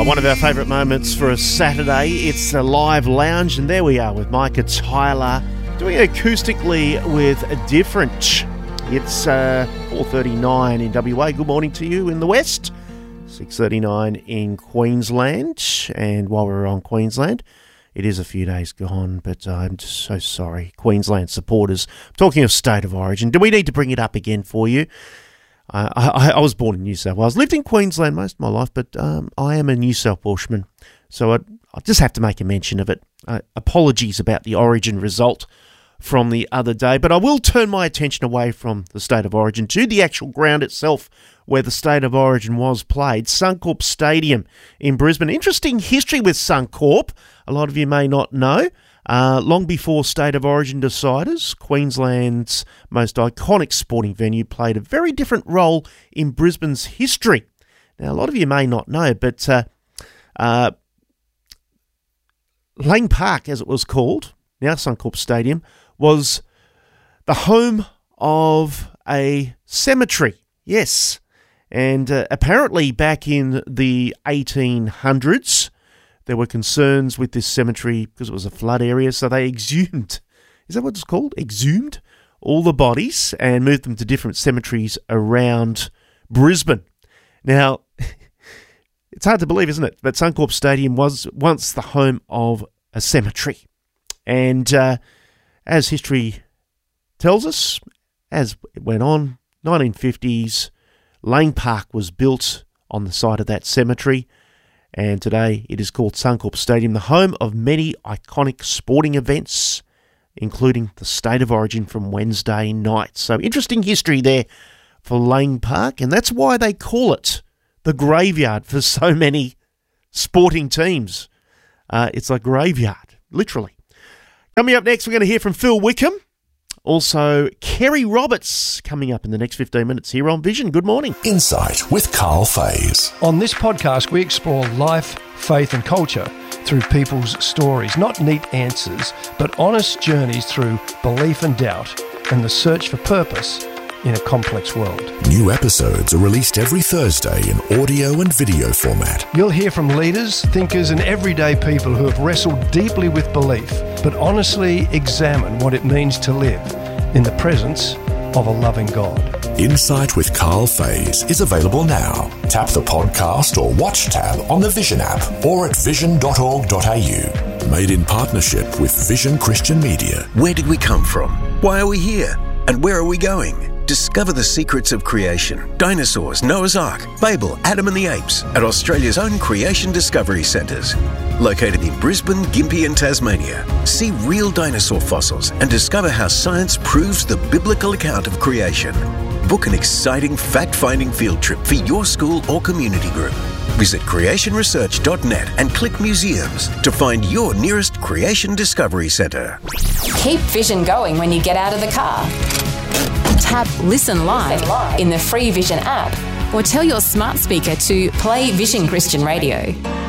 One of our favourite moments for a Saturday. It's a live lounge, and there we are with Micah Tyler doing it acoustically with Different. It's 4:39 in WA. Good morning to you in the West. 6:39 in Queensland. And while we're on Queensland, it is a few days gone, but I'm just so sorry. Queensland supporters, talking of state of origin, do we need to bring it up again for you? I was born in New South Wales, lived in Queensland most of my life, but I am a New South Welshman, so I just have to make a mention of it. Apologies about the origin result from the other day, but I will turn my attention away from the state of origin to the actual ground itself where the state of origin was played, Suncorp Stadium in Brisbane. Interesting history with Suncorp, a lot of you may not know. Long before State of Origin deciders, Queensland's most iconic sporting venue played a very different role in Brisbane's history. Now, a lot of you may not know, but Lang Park, as it was called, now Suncorp Stadium, was the home of a cemetery. Yes, and apparently back in the 1800s, there were concerns with this cemetery because it was a flood area, so they exhumed, is that what it's called? Exhumed all the bodies and moved them to different cemeteries around Brisbane. Now, it's hard to believe, isn't it? But Suncorp Stadium was once the home of a cemetery. And as history tells us, as it went on, 1950s, Lang Park was built on the site of that cemetery. And today it is called Suncorp Stadium, the home of many iconic sporting events, including the State of Origin from Wednesday night. So interesting history there for Lang Park, and that's why they call it the graveyard for so many sporting teams. It's a graveyard, literally. Coming up next, we're going to hear from Phil Wickham. Also, Kerry Roberts coming up in the next 15 minutes here on Vision. Good morning. Insight with Carl Fays. On this podcast, we explore life, faith and culture through people's stories. Not neat answers, but honest journeys through belief and doubt and the search for purpose in a complex world. New episodes are released every Thursday in audio and video format. You'll hear from leaders, thinkers and everyday people who have wrestled deeply with belief, but honestly examine what it means to live in the presence of a loving God. Insight with Carl Fays is available now. Tap the podcast or watch tab on the Vision app or at vision.org.au. Made in partnership with Vision Christian Media. Where did we come from? Why are we here? And where are we going? Discover the secrets of creation, dinosaurs, Noah's Ark, Babel, Adam and the Apes at Australia's own Creation Discovery Centres. Located in Brisbane, Gympie and Tasmania. See real dinosaur fossils and discover how science proves the biblical account of creation. Book an exciting fact-finding field trip for your school or community group. Visit creationresearch.net and click Museums to find your nearest Creation Discovery Centre. Keep Vision going when you get out of the car. Tap Listen Live in the free Vision app or tell your smart speaker to play Vision Christian Radio.